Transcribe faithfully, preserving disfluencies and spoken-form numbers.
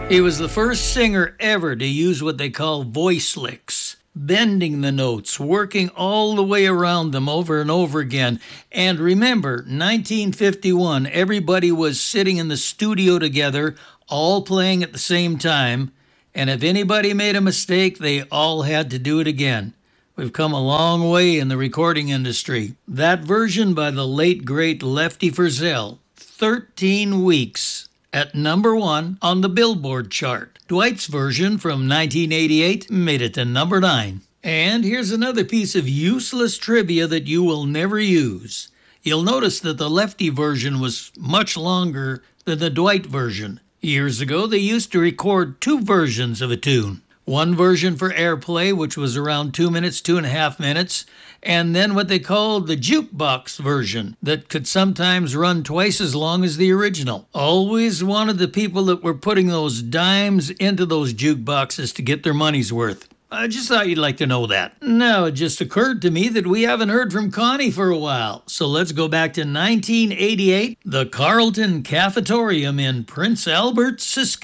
He was the first singer ever to use what they call voice licks, bending the notes, working all the way around them over and over again. And remember, nineteen fifty-one, everybody was sitting in the studio together, all playing at the same time. And if anybody made a mistake, they all had to do it again. We've come a long way in the recording industry. That version by the late, great Lefty Frizzell, thirteen weeks at number one on the Billboard chart. Dwight's version from nineteen eighty-eight made it to number nine. And here's another piece of useless trivia that you will never use. You'll notice that the Lefty version was much longer than the Dwight version. Years ago, they used to record two versions of a tune. One version for airplay, which was around two minutes, two and a half minutes, and then what they called the jukebox version that could sometimes run twice as long as the original. Always wanted the people that were putting those dimes into those jukeboxes to get their money's worth. I just thought you'd like to know that. Now, it just occurred to me that we haven't heard from Connie for a while. So let's go back to nineteen eighty-eight, the Carlton Cafetorium in Prince Albert, Saskatchewan.